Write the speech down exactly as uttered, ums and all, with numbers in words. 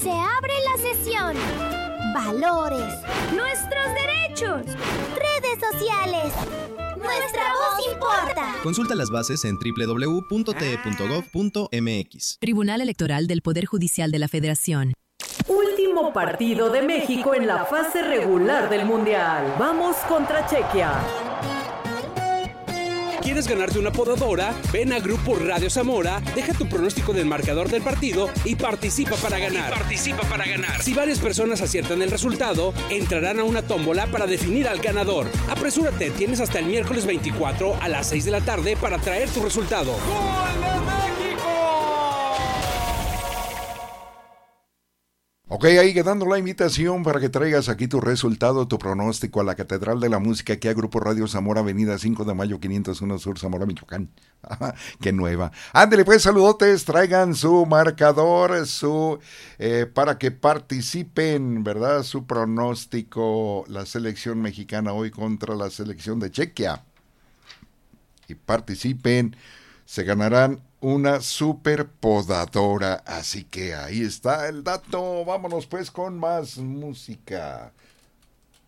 Se abre la sesión. Valores. Nuestros derechos. Redes sociales. Nuestra voz importa. Consulta las bases en doble u doble u doble u punto t e punto gov punto m x. Tribunal Electoral del Poder Judicial de la Federación. Último partido de México en la fase regular del Mundial. Vamos contra Chequia. ¿Quieres ganarte una podadora? Ven a Grupo Radio Zamora, deja tu pronóstico del marcador del partido y participa para ganar. Y participa para ganar. Si varias personas aciertan el resultado, entrarán a una tómbola para definir al ganador. Apresúrate, tienes hasta el miércoles veinticuatro a las seis de la tarde para traer tu resultado. ¡Gol de México! Ok, ahí quedando la invitación para que traigas aquí tu resultado, tu pronóstico a la Catedral de la Música, aquí a Grupo Radio Zamora, Avenida cinco de Mayo, quinientos uno Sur, Zamora, Michoacán. ¡Qué nueva! Ándele pues, saludotes, traigan su marcador, su eh, para que participen, ¿verdad? Su pronóstico, la selección mexicana hoy contra la selección de Chequia. Y participen, se ganarán una super podadora, así que ahí está el dato. Vámonos pues con más música.